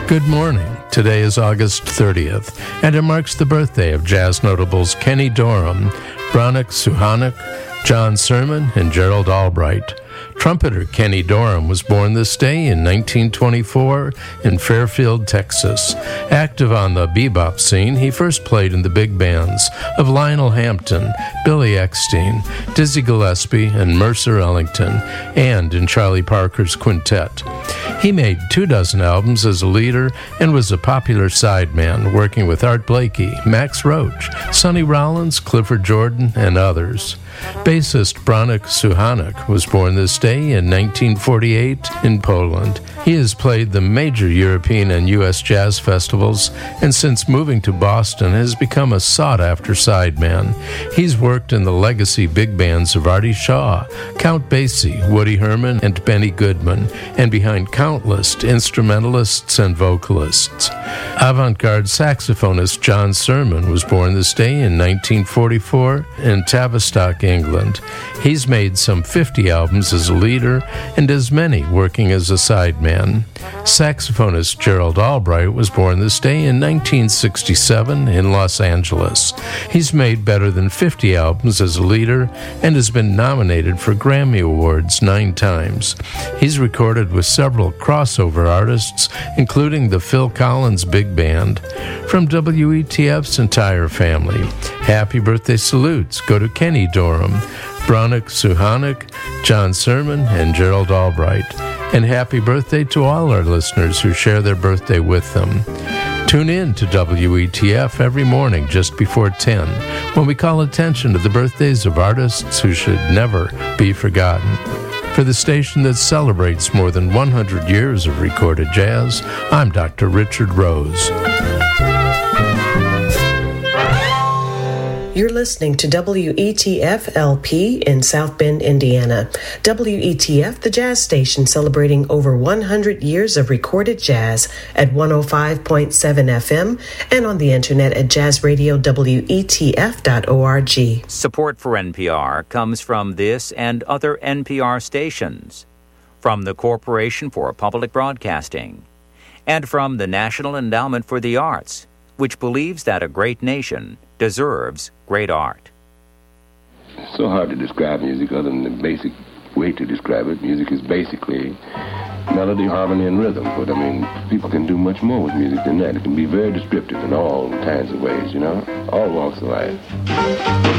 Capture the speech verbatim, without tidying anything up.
Good morning. Today is August thirtieth, and it marks the birthday of jazz notables Kenny Dorham, Bronick Suhanak, John Sermon, and Gerald Albright. Trumpeter Kenny Dorham was born this day in nineteen twenty-four in Fairfield, Texas. Active on the bebop scene, he first played in the big bands of Lionel Hampton, Billy Eckstine, Dizzy Gillespie, and Mercer Ellington, and in Charlie Parker's quintet. He made two dozen albums as a leader and was a popular sideman, working with Art Blakey, Max Roach, Sonny Rollins, Clifford Jordan, and others. Bassist Bronick Suhanak was born this day in nineteen forty-eight in Poland. He has played the major European and U S jazz festivals, and since moving to Boston has become a sought-after sideman. He's worked in the legacy big bands of Artie Shaw, Count Basie, Woody Herman, and Benny Goodman, and behind countless instrumentalists and vocalists. Avant-garde saxophonist John Sermon was born this day in nineteen forty-four in Tavistock, England. He's made some fifty albums as a leader and as many working as a sideman. Saxophonist Gerald Albright was born this day in nineteen sixty-seven in Los Angeles. He's made better than fifty albums as a leader and has been nominated for Grammy Awards nine times. He's recorded with several crossover artists, including the Phil Collins Big Band. From W E T F's entire family, happy birthday salutes go to Kenny Dorham, Bronick Suhanak, John Sermon, and Gerald Albright. And happy birthday to all our listeners who share their birthday with them. Tune in to W E T F every morning just before ten, when we call attention to the birthdays of artists who should never be forgotten. For the station that celebrates more than one hundred years of recorded jazz, I'm Doctor Richard Rose. You're listening to W E T F L P in South Bend, Indiana. W E T F, the jazz station celebrating over one hundred years of recorded jazz at one oh five point seven F M and on the internet at jazz radio W E T F dot org. Support for N P R comes from this and other N P R stations, from the Corporation for Public Broadcasting, and from the National Endowment for the Arts, which believes that a great nation deserves great art. It's so hard to describe music other than the basic way to describe it. Music is basically melody, harmony, and rhythm. But, I mean, people can do much more with music than that. It can be very descriptive in all kinds of ways, you know, all walks of life.